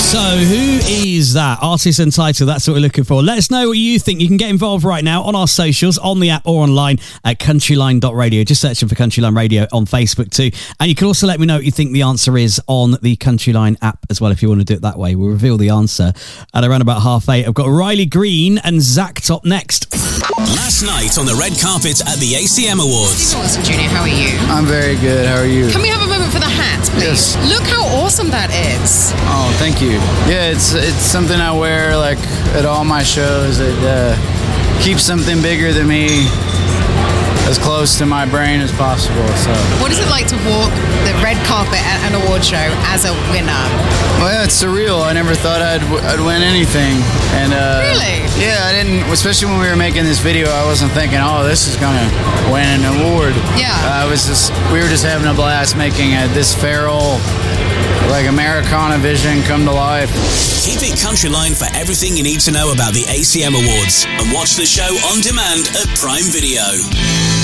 So, who is that? Artist and title, that's what we're looking for. Let us know what you think. You can get involved right now on our socials, on the app or online at countryline.radio. Just searching for Countryline Radio on Facebook too. And you can also let me know what you think the answer is on the Countryline app as well, if you want to do it that way. We'll reveal the answer at around about 8:30. I've got Riley Green and Zach Top next. Last night on the red carpet at the ACM Awards. Stephen Wilson Jr., how are you? I'm very good. How are you? Can we have a moment for the hat, please? Yes. Look how awesome that is. Oh, thank you. Yeah, it's something I wear like at all my shows. It keeps something bigger than me as close to my brain as possible. So, what is it like to walk the red carpet at an award show as a winner? Well, yeah, it's surreal. I never thought I'd win anything. And really? Yeah, I didn't. Especially when we were making this video, I wasn't thinking, "Oh, this is gonna win an award." Yeah. We were just having a blast making this feral, like Americana vision come to life. Keep it Countryline for everything you need to know about the ACM Awards, and watch the show on demand at Prime Video.